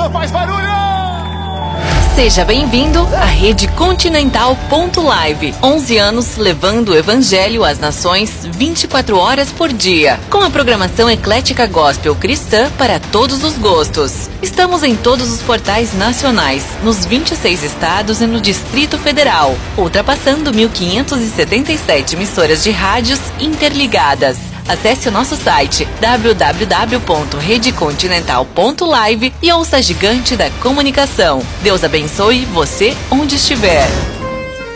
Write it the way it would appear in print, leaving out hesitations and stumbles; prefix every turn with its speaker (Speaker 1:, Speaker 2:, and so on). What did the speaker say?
Speaker 1: só faz barulho!
Speaker 2: Seja bem-vindo à Rede Continental.live. 11 anos levando o Evangelho às nações 24 horas por dia. Com a programação eclética gospel cristã para todos os gostos. Estamos em todos os portais nacionais, nos 26 estados e no Distrito Federal, ultrapassando 1.577 emissoras de rádios interligadas. Acesse o nosso site www.redecontinental.live e ouça a gigante da comunicação. Deus abençoe você onde estiver.